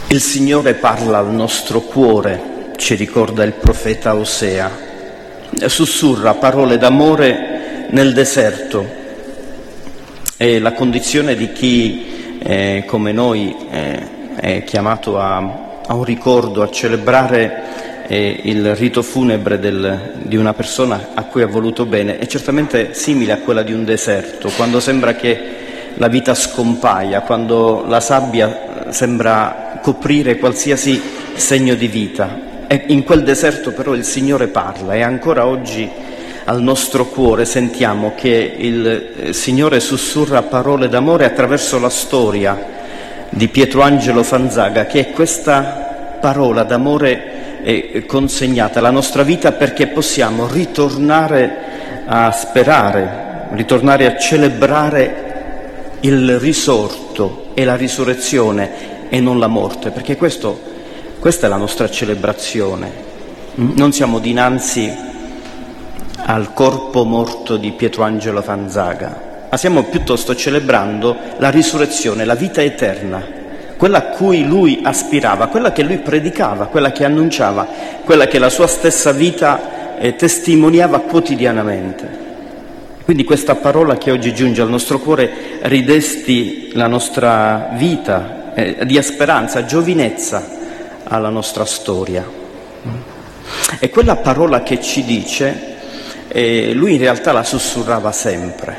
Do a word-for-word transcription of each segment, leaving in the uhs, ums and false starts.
Il Signore parla al nostro cuore, ci ricorda il profeta Osea, sussurra parole d'amore nel deserto. È la condizione di chi, eh, come noi, eh, è chiamato a, a un ricordo, a celebrare eh, il rito funebre del, di una persona a cui ha voluto bene. È certamente simile a quella di un deserto, quando sembra che la vita scompaia, quando la sabbia sembra coprire qualsiasi segno di vita. E in quel deserto però il Signore parla, e ancora oggi al nostro cuore sentiamo che il Signore sussurra parole d'amore attraverso la storia di Pietro Angelo Fanzaga, che è questa parola d'amore è consegnata alla nostra vita perché possiamo ritornare a sperare, ritornare a celebrare il risorto e la risurrezione e non la morte, perché questo, questa è la nostra celebrazione. Non siamo dinanzi al corpo morto di Pietro Angelo Fanzaga, ma stiamo piuttosto celebrando la risurrezione, la vita eterna, quella a cui lui aspirava, quella che lui predicava, quella che annunciava, quella che la sua stessa vita eh, testimoniava quotidianamente. Quindi questa parola che oggi giunge al nostro cuore ridesti la nostra vita, eh, dia speranza, giovinezza alla nostra storia. E quella parola che ci dice, eh, lui in realtà la sussurrava sempre.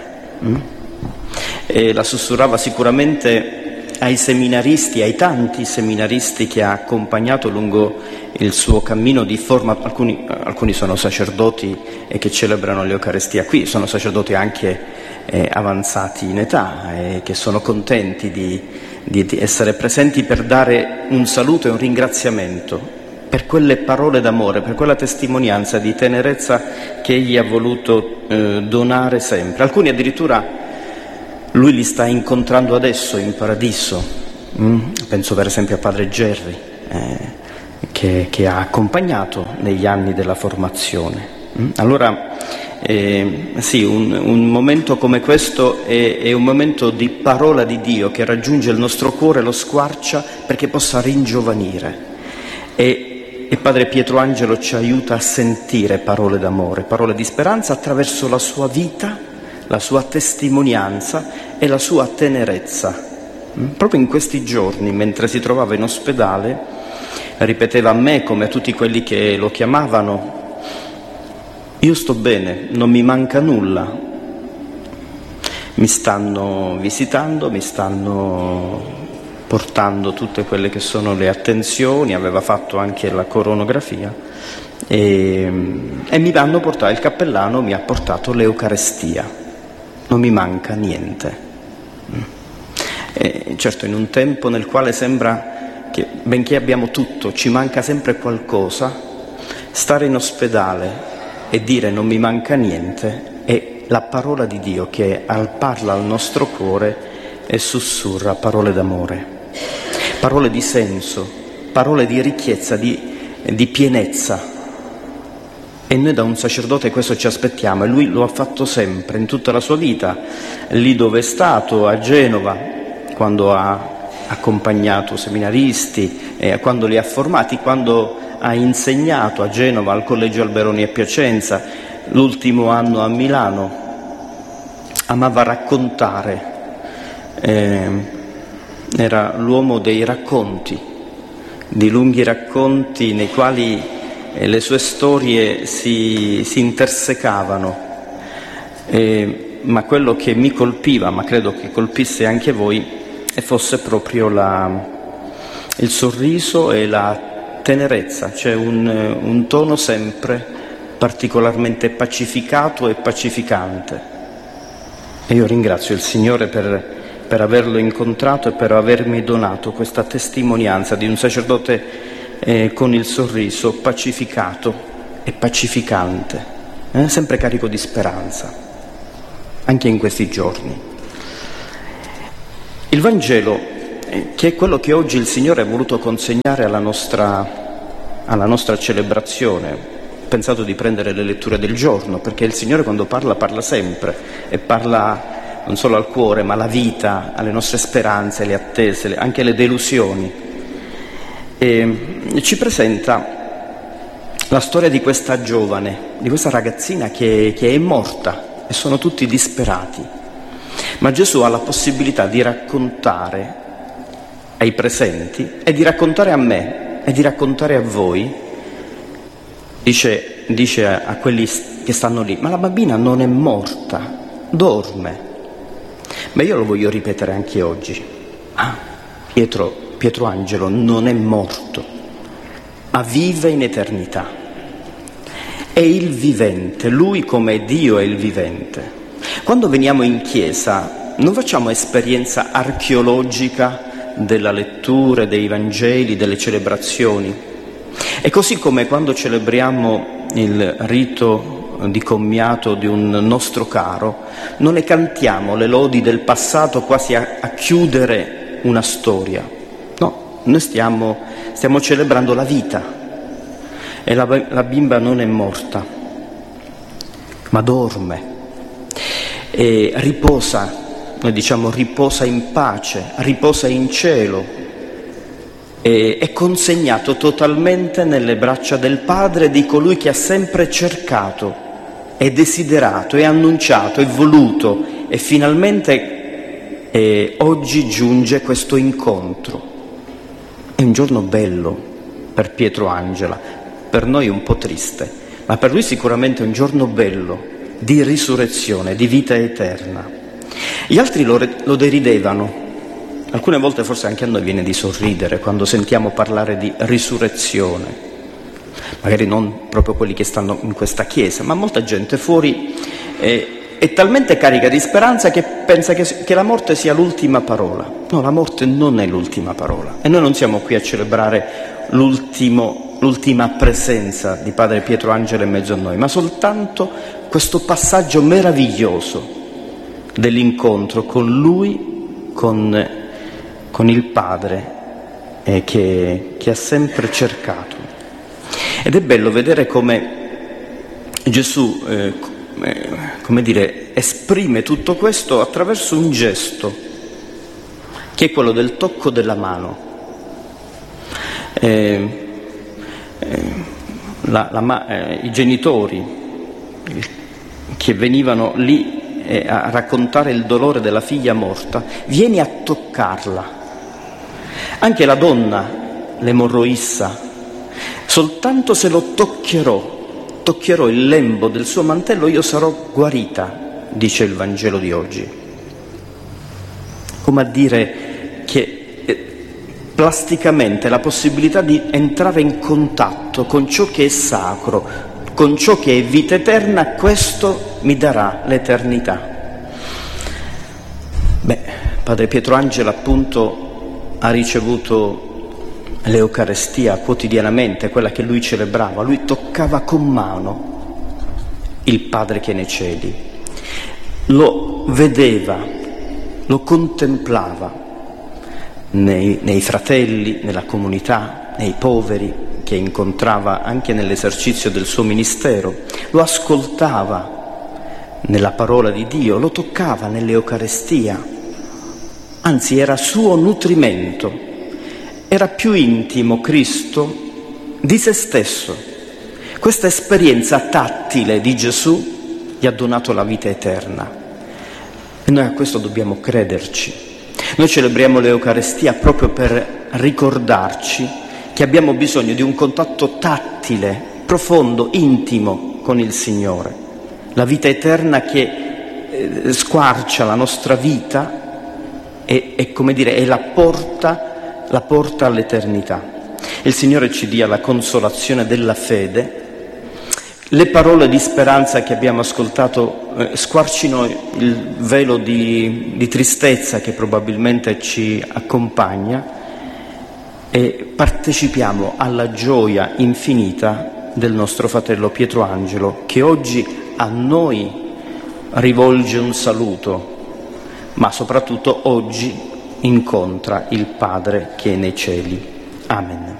E la sussurrava sicuramente ai seminaristi, ai tanti seminaristi che ha accompagnato lungo il suo cammino di forma. Alcuni, alcuni sono sacerdoti e che celebrano l'Eucarestia qui, sono sacerdoti anche eh, avanzati in età e che sono contenti di, di, di essere presenti per dare un saluto e un ringraziamento per quelle parole d'amore, per quella testimonianza di tenerezza che egli ha voluto eh, donare sempre. Alcuni addirittura lui li sta incontrando adesso in paradiso. Mm? Penso per esempio a padre Gerry, eh, che, che ha accompagnato negli anni della formazione. Mm? Allora, eh, sì, un, un momento come questo è, è un momento di parola di Dio che raggiunge il nostro cuore, lo squarcia perché possa ringiovanire. E, e padre Pietro Angelo ci aiuta a sentire parole d'amore, parole di speranza attraverso la sua vita, la sua testimonianza e la sua tenerezza. Proprio in questi giorni, mentre si trovava in ospedale, ripeteva a me, come a tutti quelli che lo chiamavano: io sto bene, non mi manca nulla, mi stanno visitando, mi stanno portando tutte quelle che sono le attenzioni, aveva fatto anche la coronografia, e, e mi hanno portato, il cappellano mi ha portato l'Eucarestia. Non mi manca niente. E certo, in un tempo nel quale sembra che, benché abbiamo tutto, ci manca sempre qualcosa, stare in ospedale e dire non mi manca niente è la parola di Dio che parla al nostro cuore e sussurra parole d'amore, parole di senso, parole di ricchezza, di, di pienezza. E noi da un sacerdote questo ci aspettiamo, e lui lo ha fatto sempre, in tutta la sua vita, lì dove è stato, a Genova, quando ha accompagnato seminaristi, eh, quando li ha formati, quando ha insegnato a Genova, al Collegio Alberoni a Piacenza, l'ultimo anno a Milano. Amava raccontare, eh, era l'uomo dei racconti, di lunghi racconti nei quali le sue storie si, si intersecavano, eh, ma quello che mi colpiva, ma credo che colpisse anche voi, e fosse proprio la, il sorriso e la tenerezza, cioè un, un tono sempre particolarmente pacificato e pacificante. E io ringrazio il Signore per, per averlo incontrato e per avermi donato questa testimonianza di un sacerdote Eh, con il sorriso pacificato e pacificante, eh, sempre carico di speranza, anche in questi giorni. Il Vangelo, eh, che è quello che oggi il Signore ha voluto consegnare alla nostra, alla nostra celebrazione, ho pensato di prendere le letture del giorno, perché il Signore quando parla, parla sempre, e parla non solo al cuore, ma alla vita, alle nostre speranze, le attese, anche le delusioni. e ci presenta la storia di questa giovane, di questa ragazzina che, che è morta e sono tutti disperati. Ma Gesù ha la possibilità di raccontare ai presenti e di raccontare a me e di raccontare a voi. Dice, dice a quelli che stanno lì: ma la bambina non è morta, dorme. Ma io lo voglio ripetere anche oggi. Ah, Pietro, Pietro Angelo non è morto, ma vive in eternità. È il vivente, lui come Dio è il vivente. Quando veniamo in chiesa non facciamo esperienza archeologica della lettura, dei Vangeli, delle celebrazioni. E così come quando celebriamo il rito di commiato di un nostro caro, non ne cantiamo le lodi del passato quasi a, a chiudere una storia. No, noi stiamo, stiamo celebrando la vita. E la, la bimba non è morta, ma dorme e riposa, noi diciamo riposa in pace, riposa in cielo, e è consegnato totalmente nelle braccia del Padre, di colui che ha sempre cercato, e desiderato, e annunciato, e voluto, e finalmente eh, oggi giunge questo incontro. È un giorno bello per Pietro Angela, per noi un po' triste, ma per lui sicuramente un giorno bello, di risurrezione, di vita eterna. Gli altri lo, lo deridevano, alcune volte forse anche a noi viene di sorridere quando sentiamo parlare di risurrezione, magari non proprio quelli che stanno in questa chiesa, ma molta gente fuori è, è talmente carica di speranza che pensa che, che la morte sia l'ultima parola. No, la morte non è l'ultima parola, e noi non siamo qui a celebrare l'ultimo l'ultima presenza di Padre Pietro Angelo in mezzo a noi, ma soltanto questo passaggio meraviglioso dell'incontro con Lui, con, con il Padre eh, che, che ha sempre cercato. Ed è bello vedere come Gesù, eh, come dire, esprime tutto questo attraverso un gesto, che è quello del tocco della mano. Eh, La, la, eh, i genitori che venivano lì eh, a raccontare il dolore della figlia morta: vieni a toccarla. Anche la donna, l'emorroissa: soltanto se lo toccherò, toccherò il lembo del suo mantello, io sarò guarita, dice il Vangelo di oggi. Come a dire che plasticamente la possibilità di entrare in contatto con ciò che è sacro, con ciò che è vita eterna, questo mi darà l'eternità. Beh, Padre Pietro Angelo appunto ha ricevuto l'Eucarestia quotidianamente, quella che lui celebrava. Lui toccava con mano il Padre che è nei cieli, lo vedeva, lo contemplava Nei, nei fratelli, nella comunità, nei poveri che incontrava anche nell'esercizio del suo ministero, lo ascoltava nella parola di Dio, lo toccava nell'Eucarestia, anzi era suo nutrimento, era più intimo Cristo di se stesso. Questa esperienza tattile di Gesù gli ha donato la vita eterna, e noi a questo dobbiamo crederci. Noi celebriamo l'Eucarestia proprio per ricordarci che abbiamo bisogno di un contatto tattile, profondo, intimo con il Signore. La vita eterna che eh, squarcia la nostra vita e, e come dire, è la porta, la porta all'eternità. Il Signore ci dia la consolazione della fede. Le parole di speranza che abbiamo ascoltato eh, squarcino il velo di, di tristezza che probabilmente ci accompagna, e partecipiamo alla gioia infinita del nostro fratello Pietro Angelo, che oggi a noi rivolge un saluto, ma soprattutto oggi incontra il Padre che è nei cieli. Amen.